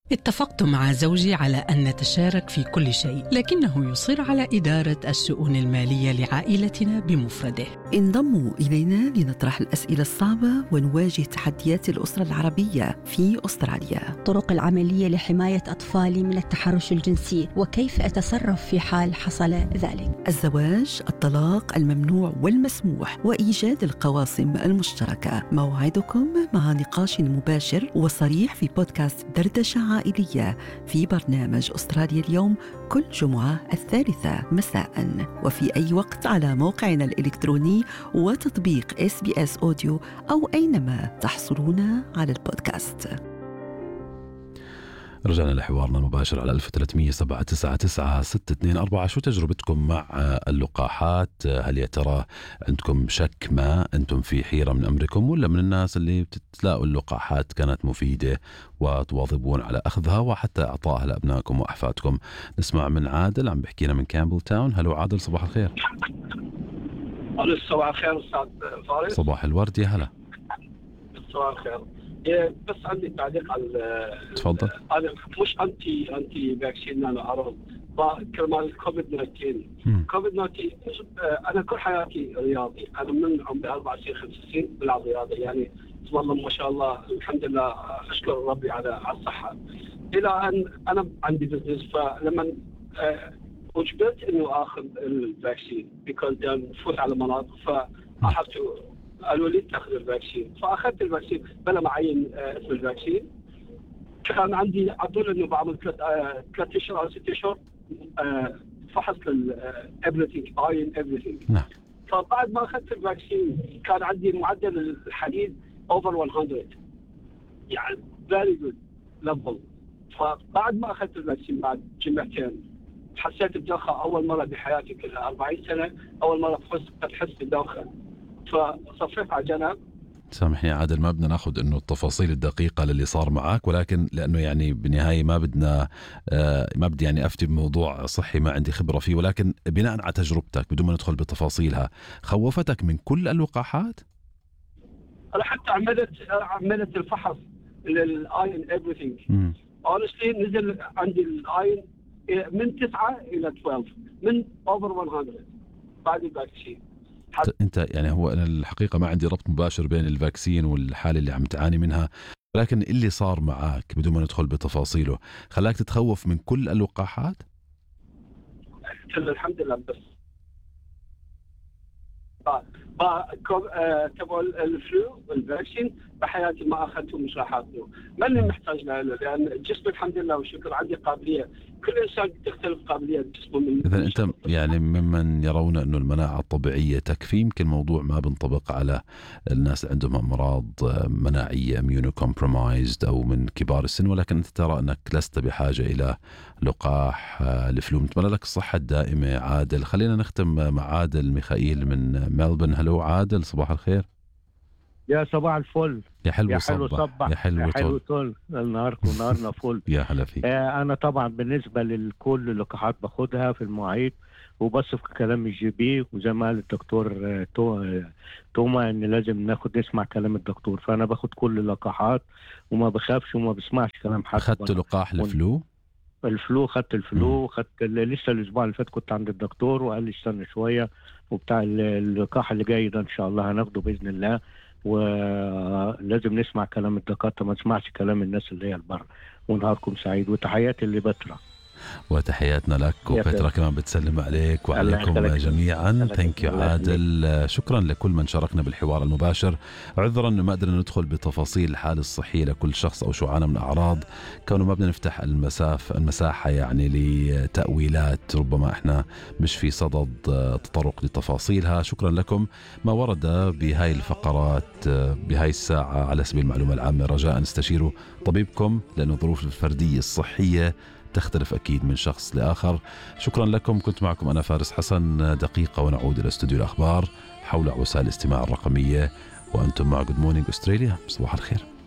اتفقت مع زوجي على أن نتشارك في كل شيء، لكنه يصر على إدارة الشؤون المالية لعائلتنا بمفرده. انضموا إلينا لنطرح الأسئلة الصعبة ونواجه تحديات الأسرة العربية في أستراليا. الطرق العملية لحماية أطفالي من التحرش الجنسي وكيف أتصرف في حال حصل ذلك. الزواج، الطلاق الممنوع والمسموح، وإيجاد القواسم المشتركة. موعدكم مع نقاش مباشر وصريح في بودكاست دردشة عائلية في برنامج أستراليا اليوم كل جمعة 3 مساء، وفي أي وقت على موقعنا الإلكتروني وتطبيق SBS أوديو أو أينما تحصلون على البودكاست. رجعنا لحوارنا المباشر على 1300-799-624. شو تجربتكم مع اللقاحات؟ هل يا ترى عندكم شك ما أنتم في حيرة من أمركم، ولا من الناس اللي بتلاقوا اللقاحات كانت مفيدة وتواظبون على أخذها وحتى إعطائها لأبنائكم وأحفادكم؟ نسمع من عادل عم بحكينا من كامبل تاون. هلو عادل، صباح الخير. صباح الخير أستاذ فارس. صباح الورد، يا هلا. صباح الخير. بس عندي تعليق على تفضل. انا مش انتي فاكسين، انا ارى كرمال كوفيد 19. كوفيد 19 انا كل حياتي رياضي، انا من عمري 4 سنين 5 سنين بلعب رياضه، يعني والله ما شاء الله الحمد لله اشكر ربي على الصحه. الى ان انا عندي بزنس، فلما اجبرت انه اخذ الفاكسين بيكوز نفوت على مناطق فاحبت، قالوا لي تاخذ الفاكسين، فاخذت الفاكسين بلا معين اسم الفاكسين. كان عندي عضل انه بعمل 3 اشهر او 6 اشهر فحص everything ايرون everything. نعم. فبعد ما اخذت الفاكسين كان عندي معدل الحديد اوفر 100، يعني فيري جود ليفل. فبعد ما اخذت الفاكسين بعد جمعتين حسيت بدوخه، اول مره بحياتي كلها 40 سنه اول مره بحس بدوخه، فصفيت على جنب. سامحني عادل، ما بدنا ناخذ انه التفاصيل الدقيقه للي صار معك، ولكن لانه يعني بالنهايه ما بدي يعني افتي بموضوع صحي ما عندي خبره فيه، ولكن بناء على تجربتك بدون ما ندخل بتفاصيلها، خوفتك من كل اللقاحات؟ انا حتى عملت الفحص للاين everything. honestly نزل عندي الاين من 9 الى 12 من اوفر 100 بعد الفاكسين. انت يعني هو انا الحقيقه ما عندي ربط مباشر بين الفاكسين والحاله اللي عم تعاني منها، ولكن اللي صار معك بدون ما ندخل بتفاصيله خلاك تتخوف من كل اللقاحات؟ الحمد لله. بس تبع الفلو والفاكسين بحياتي ما اخذته، مش راح اخذه، ماني محتاج له، لان الجسم الحمد لله والشكر عندي قابليه. كل انسان تختلف قابليه جسمه من. اذا انت يعني ممن يرون انه المناعه الطبيعيه تكفي، يمكن الموضوع ما بنطبق على الناس اللي عندهم امراض مناعيه immunocompromised او من كبار السن، ولكن انت ترى انك لست بحاجه الى لقاح الفلو. نتمنى لك الصحه الدائمه مع خلينا نختم مع عادل ميخائيل من ملبورن. هلو عادل، صباح الخير. يا صباح الفل. يا حلو صبح. يا حلو طول نهارنا فل. يا هلا فيك. انا طبعا بالنسبه لكل اللقاحات باخدها في المواعيد وبصف كلام الجي بي، وزي ما قال الدكتور توما ان لازم نسمع كلام الدكتور، فانا باخد كل اللقاحات وما بخافش وما بسمعش كلام حد. اخذت لقاح الفلو؟ خدت الفلو، خدت لسه الاسبوع اللي فات كنت عند الدكتور وقال لي استنى شويه، وبتاع اللقاح اللي جاي ده ان شاء الله هناخده باذن الله، ولازم نسمع كلام الدكاتره ما نسمعش كلام الناس اللي هي البر. ونهاركم سعيد وتحياتي لبترا. وتحياتنا لك، وبترا كمان بتسلم عليك وعليكم جميعا. ثانك يو عادل. شكرا لكل من شاركنا بالحوار المباشر. عذرا انه ما قدرنا ندخل بتفاصيل الحاله الصحيه لكل شخص او شو عانى من اعراض، كونه ما بدنا نفتح المساحه يعني لتاويلات ربما احنا مش في صدد تطرق لتفاصيلها. شكرا لكم. ما ورد بهاي الفقرات بهاي الساعه على سبيل المعلومه العامه، رجاء استشيروا طبيبكم لانه الظروف الفرديه الصحيه تختلف أكيد من شخص لآخر. شكرا لكم. كنت معكم أنا فارس حسن. دقيقة ونعود إلى استوديو الأخبار حول وسائل الاستماع الرقمية، وأنتم مع Good Morning Australia. صباح الخير.